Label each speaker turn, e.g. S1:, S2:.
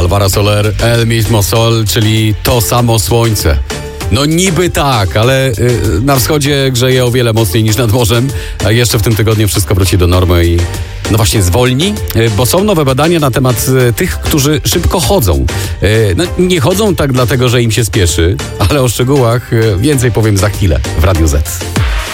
S1: Alvaro Soler, El mismo sol, czyli to samo słońce. No niby tak, ale na wschodzie grzeje o wiele mocniej niż nad morzem, a jeszcze w tym tygodniu wszystko wróci do normy i no właśnie zwolni, bo są nowe badania na temat tych, którzy szybko chodzą. No, nie chodzą tak dlatego, że im się spieszy, ale o szczegółach więcej powiem za chwilę w Radiu Z.